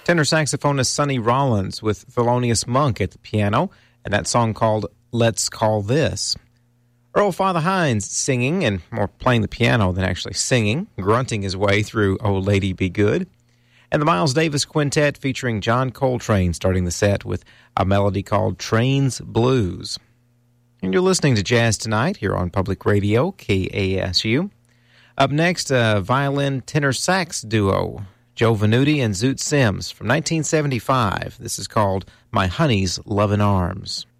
Tenor saxophonist Sonny Rollins with Thelonious Monk at the piano, and that song called Let's Call This. Earl Father Hines singing, and more playing the piano than actually singing, grunting his way through Oh Lady Be Good. And the Miles Davis Quintet featuring John Coltrane starting the set with a melody called Trains Blues. And you're listening to Jazz Tonight here on Public Radio, KASU. Up next, a violin tenor sax duo, Joe Venuti and Zoot Sims from 1975. This is called My Honey's Lovin' Arms.